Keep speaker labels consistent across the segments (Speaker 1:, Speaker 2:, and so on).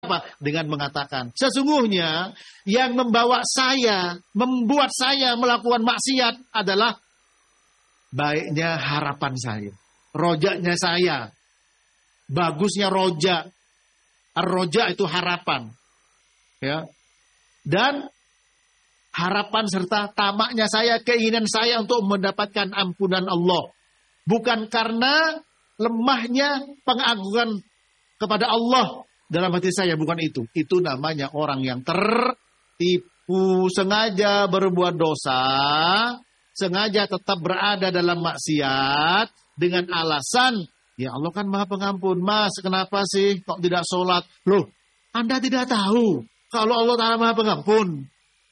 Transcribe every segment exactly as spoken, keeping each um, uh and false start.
Speaker 1: Apa? Dengan mengatakan, sesungguhnya yang membawa saya, membuat saya melakukan maksiat adalah baiknya harapan saya. Rojaknya saya. Bagusnya roja. Ar-roja itu harapan. Ya. Dan harapan serta tamaknya saya, keinginan saya untuk mendapatkan ampunan Allah. Bukan karena lemahnya pengagungan kepada Allah dalam hati saya, bukan itu. Itu namanya orang yang tertipu, sengaja berbuat dosa, sengaja tetap berada dalam maksiat dengan alasan, ya Allah kan Maha Pengampun. Mas, kenapa sih kok tidak sholat? Loh, Anda tidak tahu kalau Allah Ta'ala Maha Pengampun.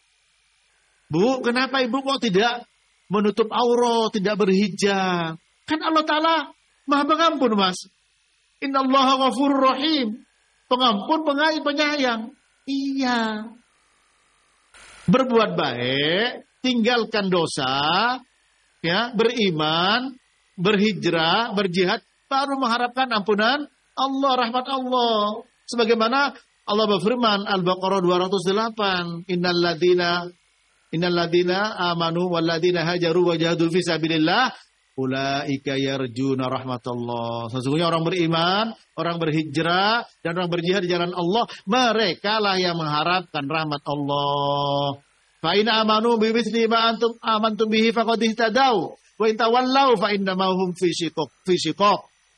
Speaker 1: Bu, kenapa ibu kok tidak menutup aurat, tidak berhijab? Kan Allah Ta'ala Maha Pengampun, Mas. Innallaha ghafurur rahim. Pengampun, penyayang. Iya. Berbuat baik, tinggalkan dosa, ya, beriman, berhijrah, berjihad, baru mengharapkan ampunan Allah, rahmat Allah. Sebagaimana Allah berfirman Al-Baqarah dua ratus delapan, Innal ladzina innal ladzina amanu wal ladzina hajaru wa jahadu fi sabilillah ulaika yarjuna rahmatullah. Sesungguhnya orang beriman, orang berhijrah, dan orang berjihad di jalan Allah, mereka lah yang mengharapkan rahmat Allah. Fa in amanu bi mithli ma antum amantum bihi faqad ihtadaw wa in tawallaw fa innama hum fi shiqaq fi shiqaq.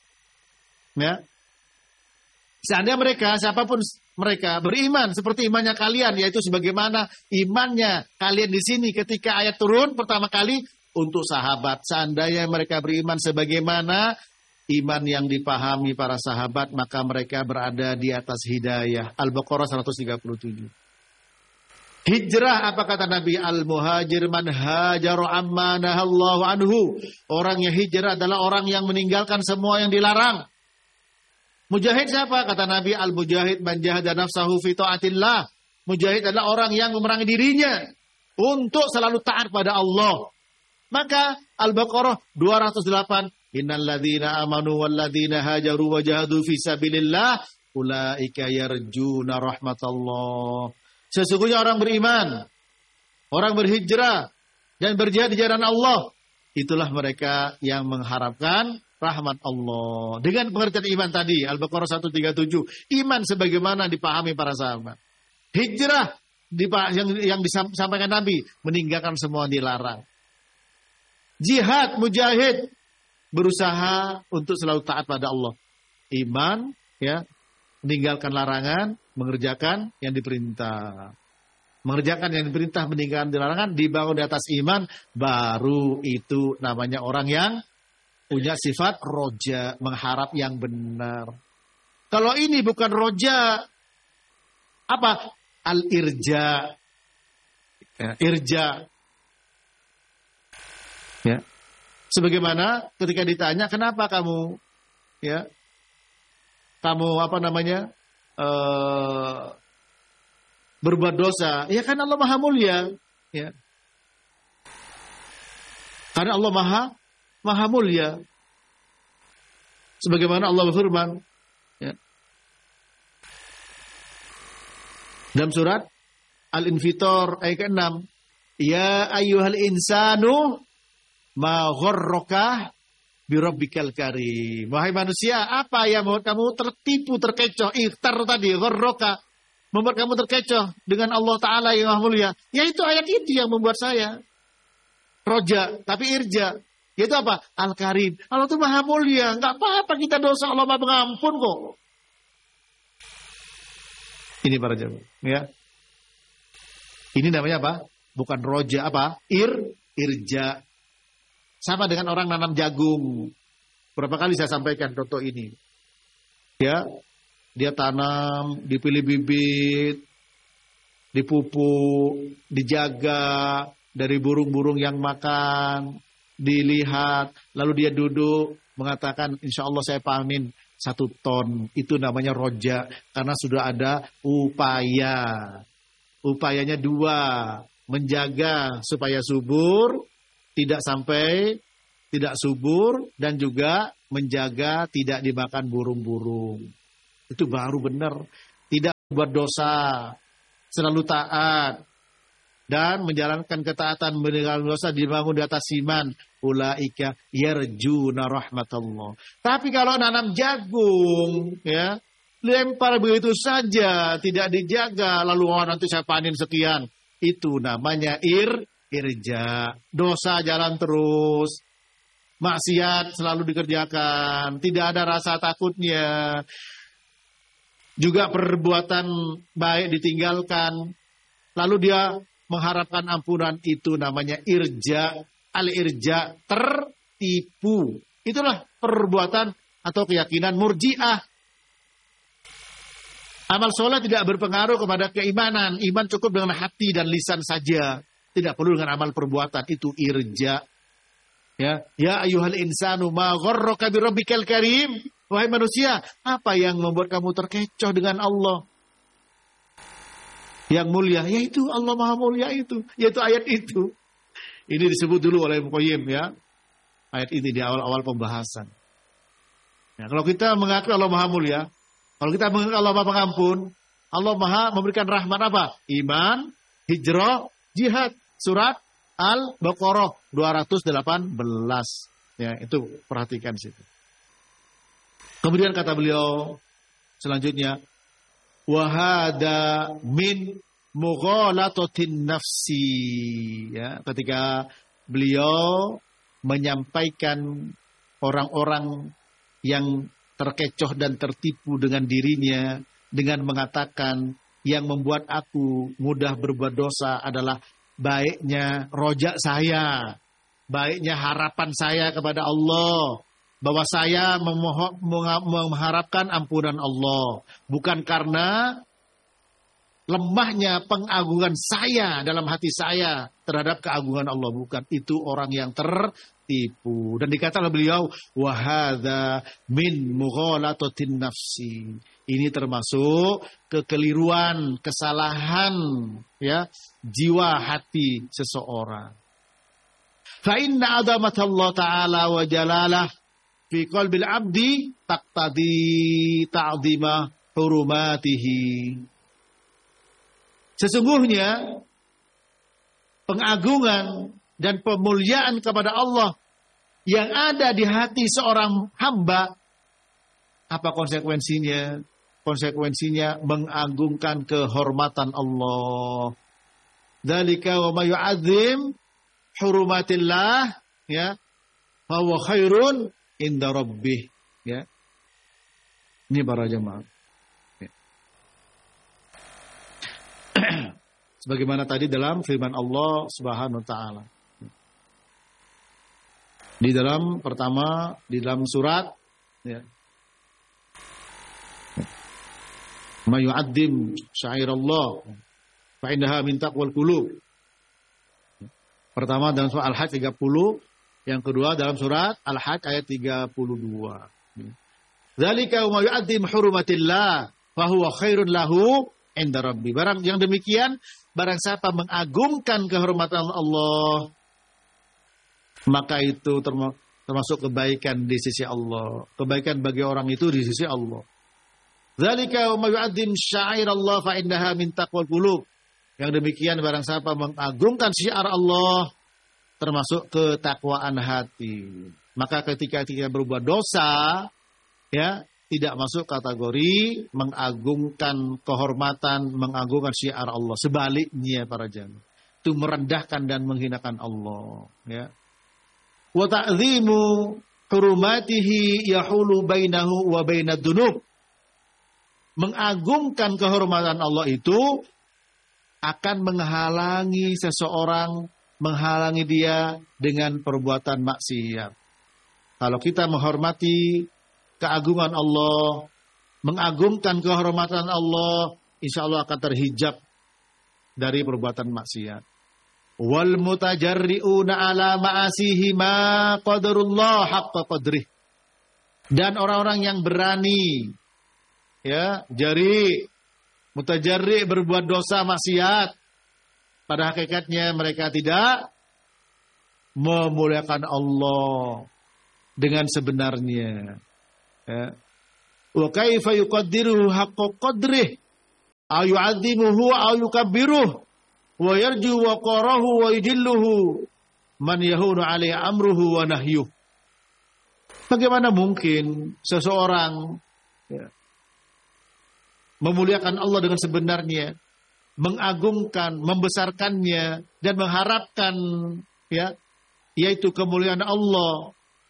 Speaker 1: Ya. Seandainya mereka, siapapun mereka beriman seperti imannya kalian, yaitu sebagaimana imannya kalian di sini ketika ayat turun pertama kali untuk sahabat. Seandainya mereka beriman sebagaimana iman yang dipahami para sahabat, maka mereka berada di atas hidayah. Al-Baqarah seratus tiga puluh tujuh. Hijrah, apa kata Nabi? Al-muhajir man hajaru amma nahallahu anhu. Orang yang hijrah adalah orang yang meninggalkan semua yang dilarang. Mujahid siapa? Kata Nabi, al-mujahid man jahada nafsahu fi ta'atillah. Mujahid adalah orang yang memerangi dirinya untuk selalu taat pada Allah. Maka Al-Baqarah dua ratus delapan, innal ladzina amanu wal ladzina hajaru wa jahadu fi sabilillah ulaika yarjuna rahmatallah. Sesungguhnya orang beriman, orang berhijrah dan berjihad di jalan Allah, itulah mereka yang mengharapkan rahmat Allah. Dengan pengertian iman tadi, Al-Baqarah seratus tiga puluh tujuh, iman sebagaimana dipahami para sahabat. Hijrah yang, yang disampaikan Nabi, meninggalkan semua yang dilarang. Jihad, mujahid, berusaha untuk selalu taat pada Allah. Iman, ya, meninggalkan larangan, mengerjakan yang diperintah. Mengerjakan yang diperintah, meninggalkan dilarangan, dibangun di atas iman, baru itu namanya orang yang punya sifat roja, mengharap yang benar. Kalau ini bukan roja, apa? Al-irja. Ya, irja. Ya. Sebagaimana ketika ditanya, kenapa kamu, ya, kamu apa namanya, uh, berbuat dosa? Ya kan Allah Maha Mulia. Ya. Karena Allah Maha Maha Mulia. Sebagaimana Allah berfirman, ya, dalam surat Al-Infitor ayat keenam, ya ayyuhal insanu ma gharraka bi rabbikal karim. Wahai manusia, apa yang membuat kamu tertipu, terkecoh? Ikhtar tadi, gharraka, membuat kamu terkecoh dengan Allah Ta'ala yang Maha Mulia. Yaitu ayat itu yang membuat saya roja, tapi irja. Yaitu apa? Al-Karim. Allah itu Maha Mulia. Enggak apa-apa kita dosa, Allah Maha Pengampun kok. Ini para jemaah, ya. Ini namanya apa? Bukan roja, apa? Ir, irja. Sama dengan orang nanam jagung. Berapa kali saya sampaikan contoh ini. Ya, dia tanam, dipilih bibit, dipupuk, dijaga dari burung-burung yang makan, dilihat, lalu dia duduk mengatakan, insya Allah saya panen satu ton. Itu namanya roja, karena sudah ada upaya. Upayanya dua, menjaga supaya subur, tidak sampai tidak subur, dan juga menjaga tidak dimakan burung-burung. Itu baru benar. tidak berbuat dosa, selalu taat, dan menjalankan ketaatan, meninggalkan dosa, dibangun di atas iman. Ulaika yarjuna rahmatullah. Tapi kalau nanam jagung, ya, lempar begitu saja, tidak dijaga, lalu oh, nanti saya panen sekian. Itu namanya ir, irja. Dosa jalan terus. Maksiat selalu dikerjakan. Tidak ada rasa takutnya. Juga perbuatan baik ditinggalkan. Lalu dia mengharapkan ampunan, itu namanya irja. Al-irja, tertipu. Itulah perbuatan atau keyakinan murji'ah. Amal soleh tidak berpengaruh kepada keimanan. Iman cukup dengan hati dan lisan saja. Tidak perlu dengan amal perbuatan. Itu irja. Ya, ya ayyuhal insanu ma gharraka bi rabbikal karim. Wahai manusia, apa yang membuat kamu terkecoh dengan Allah yang mulia? Yaitu Allah Maha Mulia itu. Yaitu ayat itu. Ini disebut dulu oleh Muqayyim, ya. Ayat ini di awal-awal pembahasan. Ya, kalau kita mengaku Allah Maha Mulia, kalau kita mengaku Allah Maha Pengampun, Allah Maha memberikan rahmat apa? Iman, hijrah, jihad. Surat Al-Baqarah dua ratus delapan belas. Ya, itu perhatikan situ. Kemudian kata beliau selanjutnya, wa hada min mughalatatin nafsi. Ya, ketika beliau menyampaikan orang-orang yang terkecoh dan tertipu dengan dirinya dengan mengatakan yang membuat aku mudah berbuat dosa adalah baiknya rojak saya, baiknya harapan saya kepada Allah, bahwa saya memohon, mengharapkan ampunan Allah, bukan karena lemahnya pengagungan saya dalam hati saya terhadap keagungan Allah, bukan. Itu orang yang tertipu. Dan dikatakan oleh beliau, wa hadza min mughalatatin nafsi. Ini termasuk kekeliruan, kesalahan, ya, jiwa hati seseorang. Fa inna 'azamatallah ta'ala wa jalalah fi qalbil 'abdi taqtadi ta'zima hurumatihi. Sesungguhnya pengagungan dan pemuliaan kepada Allah yang ada di hati seorang hamba, apa konsekuensinya? Konsekuensinya mengagungkan kehormatan Allah. Dzalika wa may yu'azzim hurumatillah, ya, fa huwa khairun inda rabbih, ya. Ini para jemaah. Ya. Sebagaimana tadi dalam firman Allah Subhanahu wa taala. Di dalam pertama di dalam surat, ya. Ma yu'addim syairallah fa innaha min taqwal qulub. Pertama dalam surat Al-Hajj tiga puluh, yang kedua dalam surat Al-Hajj ayat tiga puluh dua. Dzalika ma yu'addim hurumatillah fa huwa khairun lahu inda rabbi. Barang yang demikian, barang siapa mengagungkan kehormatan Allah, maka itu termasuk kebaikan di sisi Allah. Kebaikan bagi orang itu di sisi Allah. Dzalika wa may yu'azzim sya'airallah fa innaha min taqwal qulub. Yang demikian barang siapa mengagungkan syiar Allah, termasuk ketakwaan hati. Maka ketika dia berbuat dosa, ya, tidak masuk kategori mengagungkan kehormatan, mengagungkan syiar Allah. Sebaliknya para jamaah, itu merendahkan dan menghinakan Allah, ya. Wa ta'zimu hurumatihi yahulu bainahu wa bainad dunub. Mengagungkan kehormatan Allah itu akan menghalangi seseorang, menghalangi dia dengan perbuatan maksiat. Kalau kita menghormati keagungan Allah, mengagungkan kehormatan Allah, insya Allah akan terhijab dari perbuatan maksiat. Wal mutajarri'una ala ma'asihi ma qadarullah haqqa qadrih. Dan orang-orang yang berani, ya, jari, mutajarri, berbuat dosa maksiat, pada hakikatnya mereka tidak memuliakan Allah dengan sebenarnya. Ya. Wa kaifa yuqaddiruhu haqqa qadrih. ayu'adzimuhu aw yukabbiruh wa yarju waqarahu wa yujilluhu man yahunu alaihi amruhu wa nahyuh. Bagaimana mungkin seseorang ya, memuliakan Allah dengan sebenarnya, mengagungkan, membesarkannya dan mengharapkan ya yaitu kemuliaan Allah.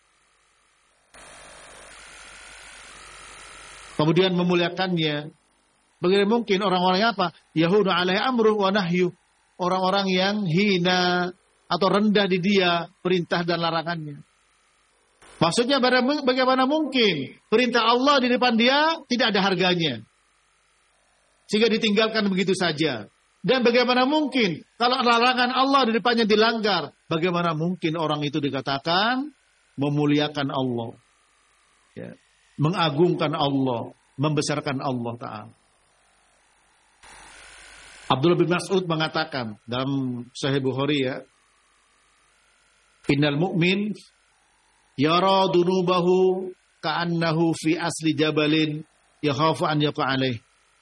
Speaker 1: Kemudian memuliakannya. Bagaimana mungkin orang-orang yang apa? Yahunu alaihi amruhu wa nahyuh. Orang-orang yang hina atau rendah di dia perintah dan larangannya. Maksudnya bagaimana mungkin perintah Allah di depan dia tidak ada harganya, sehingga ditinggalkan begitu saja. Dan bagaimana mungkin kalau larangan Allah di depannya dilanggar, bagaimana mungkin orang itu dikatakan memuliakan Allah, ya, mengagungkan Allah, membesarkan Allah Ta'ala. Abdullah bin Mas'ud mengatakan dalam Sahih Bukhari ya, innal mu'min yara dunubahu ka'annahu fi asli jabalin yakhafu an yaqa alaih.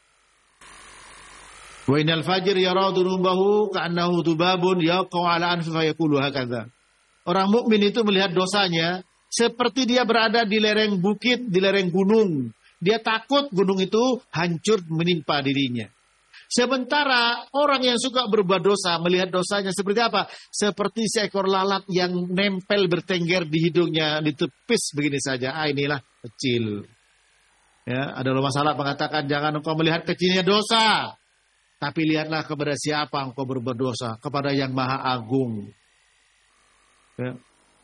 Speaker 1: Wa innal fajir yara dunubahu ka'annahu dubabun yaqa ala anfi fa yaqulu hakadha. Orang mukmin itu melihat dosanya seperti dia berada di lereng bukit, di lereng gunung. Dia takut gunung itu hancur menimpa dirinya. Sementara orang yang suka berbuat dosa melihat dosanya seperti apa? Seperti seekor lalat yang nempel bertengger di hidungnya, ditepis begini saja. Ah, inilah kecil. Ya, ada ulama salaf mengatakan jangan engkau melihat kecilnya dosa, tapi lihatlah kepada siapa engkau berbuat dosa, kepada yang Maha Agung. Ya.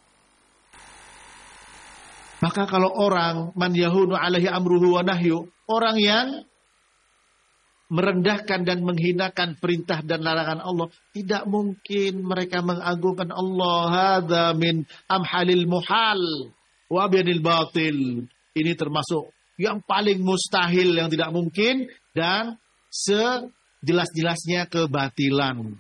Speaker 1: Maka kalau orang man yahunu alaihi amruhu wa nahyu, orang yang merendahkan dan menghinakan perintah dan larangan Allah, tidak mungkin mereka mengagungkan Allah. Hadza min amhalil muhal wa abyanil batil. Ini termasuk yang paling mustahil, yang tidak mungkin, dan sejelas-jelasnya kebatilan.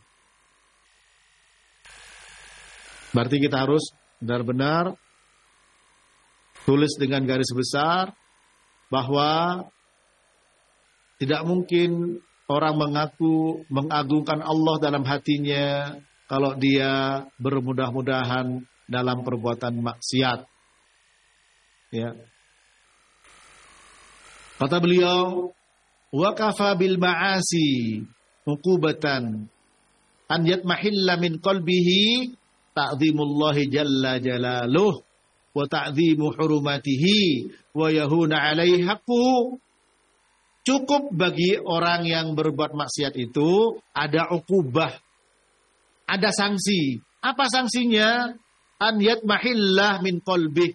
Speaker 1: Berarti kita harus benar-benar tulis dengan garis besar bahwa tidak mungkin orang mengaku mengagungkan Allah dalam hatinya kalau dia bermudah-mudahan dalam perbuatan maksiat. Ya. Kata beliau, wa kafa bil ma'asi uqubatan an yatmahilla min qalbihi ta'zimullahi jalla jalaluh wa ta'zimu hurumatihi wa yahuna alaihi haqquhu. Cukup bagi orang yang berbuat maksiat itu ada ukubah, ada sanksi. Apa sanksinya? An yatmahillah min qalbih.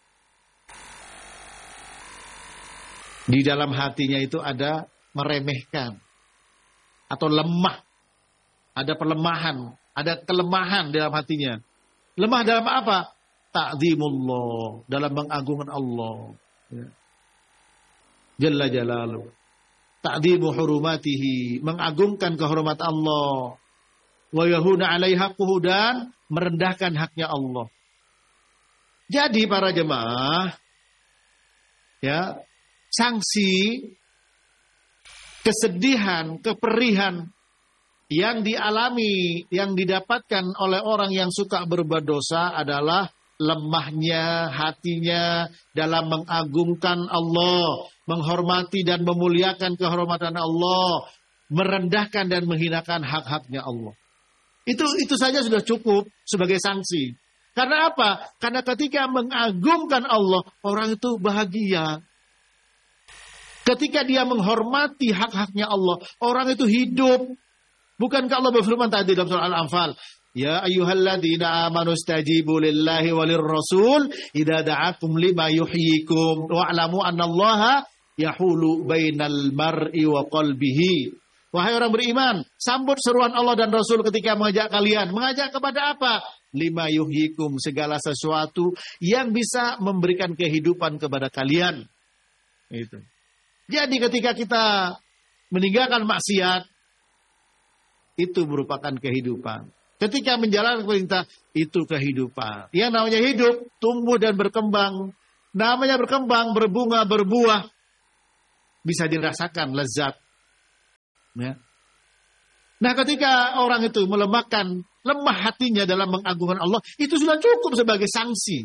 Speaker 1: Di dalam hatinya itu ada meremehkan atau lemah. Ada perlemahan, ada kelemahan dalam hatinya. Lemah dalam apa? Ta'zimullah, dalam mengagungkan Allah. Ya. Jalla jalaluh. Ta'zimu hurumatihi, mengagungkan kehormatan Allah. Wa yahuna alaihi haqquhu, dan merendahkan haknya Allah. Jadi para jemaah, ya, sanksi, kesedihan, keperihan yang dialami, yang didapatkan oleh orang yang suka berbuat dosa adalah lemahnya hatinya dalam mengagungkan Allah, menghormati dan memuliakan kehormatan Allah, merendahkan dan menghinakan hak-haknya Allah. Itu itu saja sudah cukup sebagai sanksi. Karena apa? Karena ketika mengagungkan Allah, orang itu bahagia. Ketika dia menghormati hak-haknya Allah, orang itu hidup. Bukankah Allah berfirman tadi dalam surah Al-Anfal, ya ayyuhalladzina amanu stajibu lillahi walir rasul idza da'akum lima yuhyikum wa'lamu annallaha yahulu bainal mar'i wa qalbihi. Wahai orang beriman, sambut seruan Allah dan Rasul ketika mengajak kalian. Mengajak kepada apa? Lima yuhyikum, segala sesuatu yang bisa memberikan kehidupan kepada kalian. Itu. Jadi ketika kita meninggalkan maksiat, itu merupakan kehidupan. Ketika menjalankan perintah, itu kehidupan. Yang namanya hidup, tumbuh dan berkembang. Namanya berkembang, berbunga, berbuah. Bisa dirasakan lezat. Ya. Nah, ketika orang itu melemahkan, lemah hatinya dalam mengagungkan Allah, itu sudah cukup sebagai sanksi.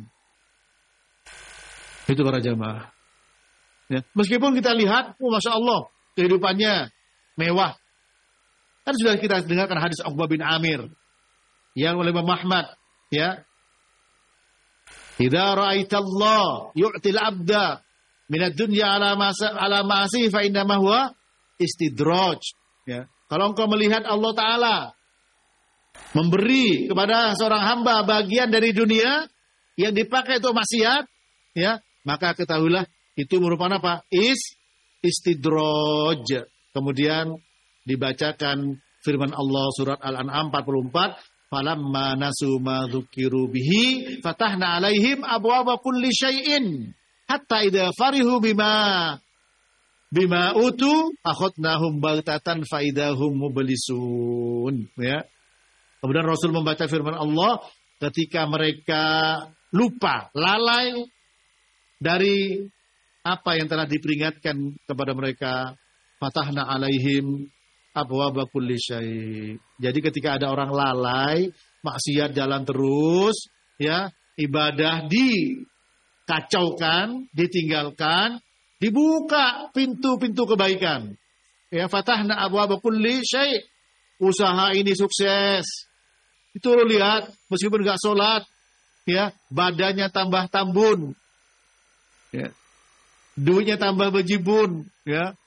Speaker 1: Itu para jamaah. Ya. Meskipun kita lihat, oh Masya Allah, kehidupannya mewah. Kan sudah kita dengarkan hadis Uqbah bin Amir yang oleh Imam Ahmad, ya. Idza ra'aita Allah yu'til 'abda minad dunya ala masa ala ma'asi fa inna ma huwa istidraj, ya. Kalau engkau melihat Allah Ta'ala memberi kepada seorang hamba bagian dari dunia yang dipakai untuk maksiat, ya, maka ketahuilah itu merupakan apa? Is istidraj. Kemudian dibacakan firman Allah surat Al-An'am empat puluh empat, falamma nasu ma dzukiru bihi fatahna alaihim abwaaba kulli syai'in hatta idza farihu bima bima utu akhadnahum baghtatan fa idahum mublisun, ya. Kemudian Rasul membaca firman Allah ketika mereka lupa, lalai dari apa yang telah diperingatkan kepada mereka, fatahna alaihim abwaaba kulli syai'. Jadi ketika ada orang lalai, maksiat jalan terus, ya, ibadah dikacaukan, ditinggalkan, dibuka pintu-pintu kebaikan. Ya, fatahna abwaaba kulli syai'. Usaha ini sukses. Itu lo lihat, meskipun enggak sholat, ya, badannya tambah tambun. Ya. Duitnya tambah bejibun, ya.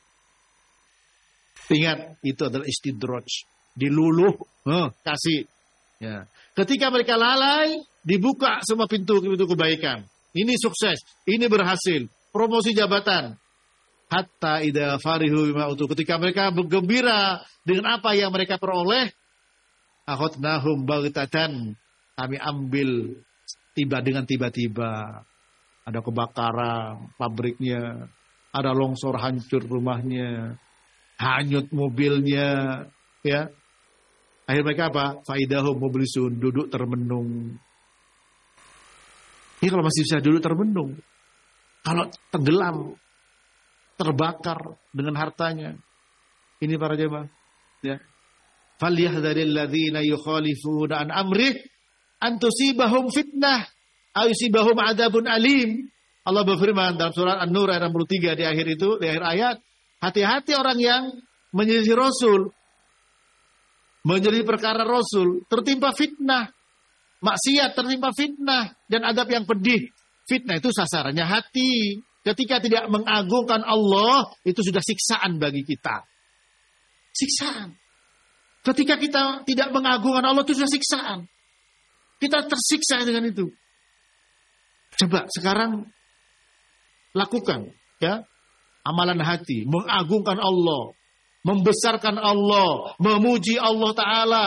Speaker 1: Ingat, itu adalah istidraj, diluluh, huh, kasih. Ya. Ketika mereka lalai, dibuka semua pintu-pintu kebaikan. Ini sukses, ini berhasil, promosi jabatan. Hatta idza farihu bima utu, ketika mereka bergembira dengan apa yang mereka peroleh, akhadnahum baghtatan, kami ambil tiba dengan tiba-tiba. Ada kebakaran pabriknya, ada longsor hancur rumahnya, hanyut mobilnya, ya. Akhir mereka apa? Faidahum mublisun, duduk termenung. Ini kalau masih bisa duduk termenung. Kalau tenggelam, terbakar dengan hartanya. Ini para jemaah, ya. Falyahdharil ladzina yukhalifuna an amrih an tusibahum fitnah ayusibahum adabun alim. Allah berfirman dalam surat An-Nur ayat enam puluh tiga di akhir itu, di akhir ayat, hati-hati orang yang menyelisih Rasul, menyelisih perkara Rasul, tertimpa fitnah, maksiat tertimpa fitnah dan adab yang pedih. Fitnah itu sasarannya hati. Ketika tidak mengagungkan Allah, itu sudah siksaan bagi kita. Siksaan. Ketika kita tidak mengagungkan Allah, itu sudah siksaan. Kita tersiksa dengan itu. Coba sekarang lakukan, ya, amalan hati, mengagungkan Allah, membesarkan Allah, memuji Allah Ta'ala.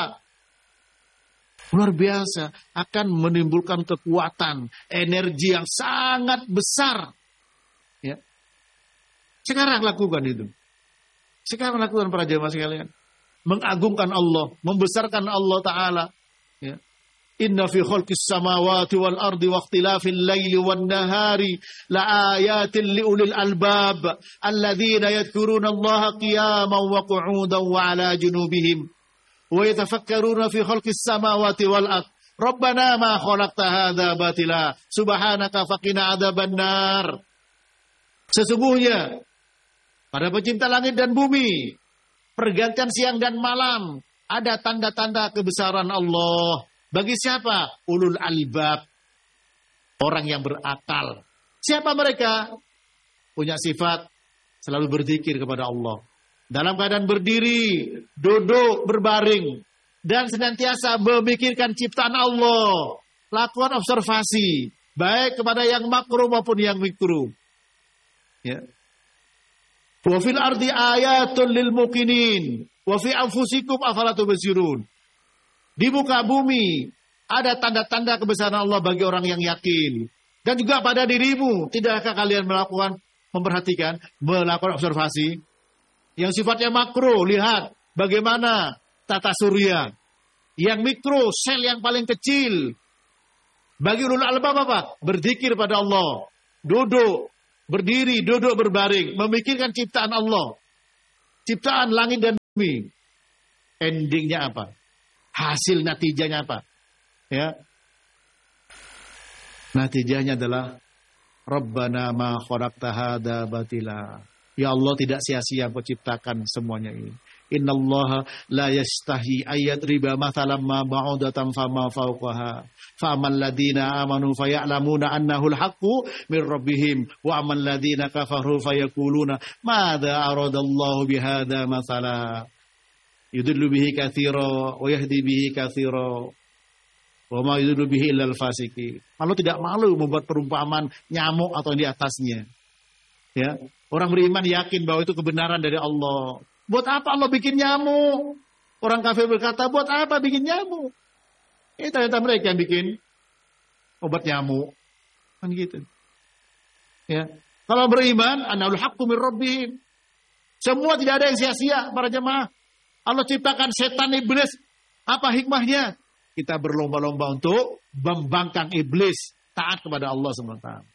Speaker 1: Luar biasa, akan menimbulkan kekuatan, energi yang sangat besar. Ya. Sekarang lakukan itu. Sekarang lakukan para jemaah sekalian. Mengagungkan Allah, membesarkan Allah Ta'ala. Ya. Inna fi khalqis samawati wal ardi wa ikhtilafil laili wan nahari la ayatin liulil albab alladzina yadhkuruna Allaha qiyaman wa qu'udan wa 'ala junubihim wa yatafakkaruna fi khalqis samawati wal ard. Rabbana ma khalaqta hadza batila subhanaka faqina adzabannar. Sesungguhnya pada pencipta langit dan bumi, pergantian siang dan malam, ada tanda-tanda kebesaran Allah. Bagi siapa? Ulul albab. Orang yang berakal. Siapa mereka? Punya sifat selalu berzikir kepada Allah. Dalam keadaan berdiri, duduk, berbaring. Dan senantiasa memikirkan ciptaan Allah. Lakukan observasi. Baik kepada yang makruh maupun yang mikruh. Ya. Wa fil ardi ayatun lil muqinin. Wa fi anfusikum afala tubsirun. Di muka bumi ada tanda-tanda kebesaran Allah bagi orang yang yakin. Dan juga pada dirimu, tidakkah kalian melakukan, memperhatikan, melakukan observasi? Yang sifatnya makro, lihat bagaimana tata surya. Yang mikro, sel yang paling kecil. Bagi ulul albab apa? Berzikir pada Allah. Duduk, berdiri, duduk, berbaring. Memikirkan ciptaan Allah. Ciptaan langit dan bumi. Endingnya apa? Hasil natijanya apa? Ya. Natijanya adalah Rabbana ma khalaqta hadza batila. Ya Allah, tidak sia-sia Engkau ciptakan semuanya ini. Innallaha la yastahi ayat riba mathalam ma ba'udatan fama fawqaha. Fa'amal ladina amanu faya'lamuna annahu al-haqqu min rabbihim wa amal ladina kafaru fayaquluna madza aradallahu bihadza mathala. Yudillu bihi katsira wa yahdi bihi katsira. Wa ma yudillu bihi illal fasiqin. Allah tidak malu membuat perumpamaan nyamuk atau di atasnya. Ya, orang beriman yakin bahwa itu kebenaran dari Allah. Buat apa Allah bikin nyamuk? Orang kafir berkata, buat apa bikin nyamuk? Eh, ternyata mereka yang bikin obat nyamuk. Kan gitu. Ya. Kalau beriman, annal haqqu min rabbihim. Semua tidak ada yang sia-sia para jemaah. Allah ciptakan setan iblis. Apa hikmahnya? Kita berlomba-lomba untuk membangkang iblis. Taat kepada Allah subhanahu wa taala.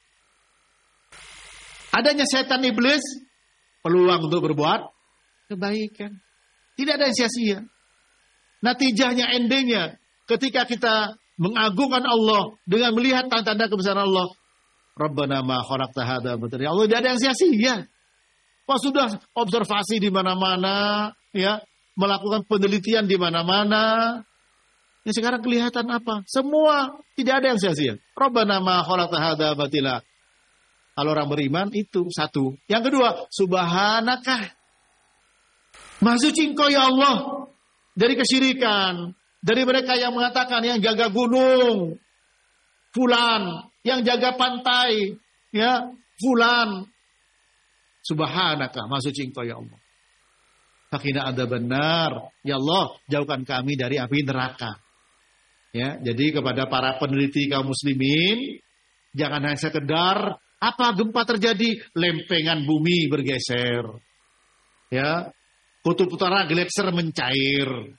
Speaker 1: Adanya setan iblis, peluang untuk berbuat kebaikan. Tidak ada yang sia-sia. Natijahnya, endingnya, ketika kita mengagungkan Allah dengan melihat tanda-tanda kebesaran Allah. Rabbana ma khalaqta hadza batila. Allah tidak ada yang sia-sia. Pas sudah observasi di mana-mana, ya, melakukan penelitian di mana-mana. Ya, sekarang kelihatan apa? Semua tidak ada yang sia-sia. Rabbana ma khalaqta hadza batila. Kalau orang beriman itu satu. Yang kedua, subhanakah. Maha suci Engkau ya Allah dari kesyirikan, dari mereka yang mengatakan yang jaga gunung fulan, yang jaga pantai ya fulan. Subhanakah, maha suci Engkau ya Allah. Fakina ada benar, ya Allah jauhkan kami dari api neraka. Ya, jadi kepada para peneliti kaum muslimin, jangan hanya sekedar apa gempa terjadi, lempengan bumi bergeser. Ya, kutub utara gletser mencair.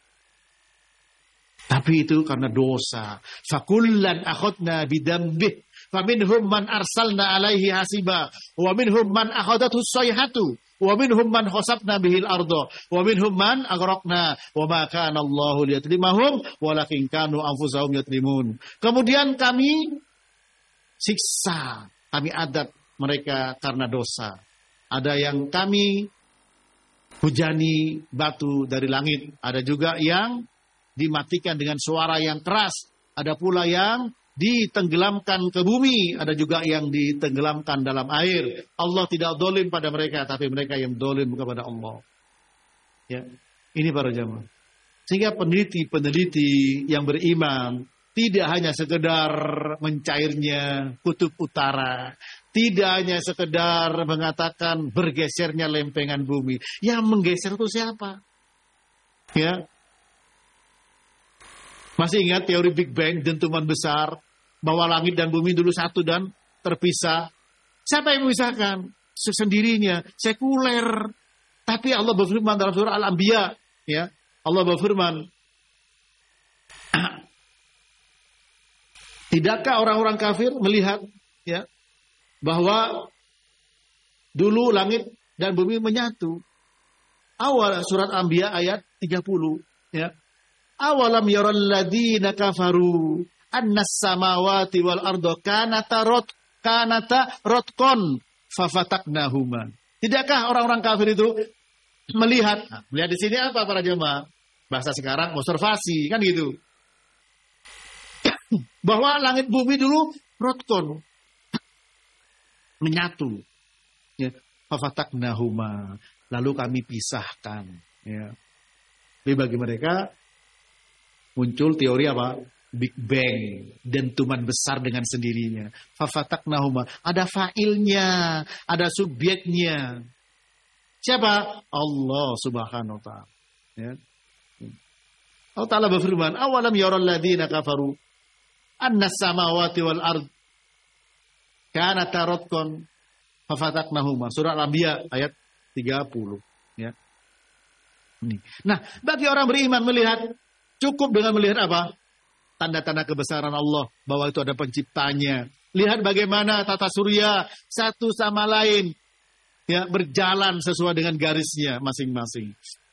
Speaker 1: Tapi itu karena dosa. Fakullan akhadna bidambih, faminhum man arsalna alaihi hasiba, wa minhum man akhadathu sayhatu, wa minhum man khasafna bihil ardo, wa minhum man aghraqna, wa ma kana Allahu liyatlimahum walakin kanu anfusahum yatlimun. Kemudian kami siksa, kami adab mereka karena dosa. Ada yang kami hujani batu dari langit. Ada juga yang dimatikan dengan suara yang keras. Ada pula yang ditenggelamkan ke bumi. Ada juga yang ditenggelamkan dalam air. Allah tidak dolim pada mereka, tapi mereka yang dolim kepada Allah. Ya, ini para jamaah. Sehingga peneliti-peneliti yang beriman tidak hanya sekedar mencairnya kutub utara. Tidak hanya sekedar mengatakan bergesernya lempengan bumi. Yang menggeser itu siapa? Ya. Masih ingat teori Big Bang, dentuman besar, bahwa langit dan bumi dulu satu dan terpisah. Siapa yang memisahkan? Sesendirinya, sekuler. Tapi Allah berfirman dalam surah Al-Anbiya, ya. Allah berfirman, tidakkah orang-orang kafir melihat ya bahwa dulu langit dan bumi menyatu? Awal surat Anbiya ayat tiga puluh ya. Awalam yaral ladzina kafaru annas samawati wal ardo kanata rot kanata rotkon fafataknahuma. Tidakkah orang-orang kafir itu melihat? Nah, melihat di sini apa para jemaah? Bahasa sekarang observasi kan gitu. Bahwa langit bumi dulu rotkon menyatu, ya, fafataknahuma, lalu kami pisahkan, ya. Jadi bagi mereka muncul teori apa? Big Bang, dentuman besar dengan sendirinya. Fafataknahuma, ada fa'ilnya, ada subjeknya. Siapa? Allah Subhanahu wa taala. Ya. Allah Ta'ala berfirman, awalam yaral ladzina kafaru annas samawati wal ard kanata ratqan fafataknahuma. Surah Al-Anbiya ayat tiga puluh, ya. Nah, bagi orang beriman melihat, cukup dengan melihat apa? Tanda-tanda kebesaran Allah, bahwa itu ada penciptanya. Lihat bagaimana tata surya satu sama lain ya berjalan sesuai dengan garisnya masing-masing.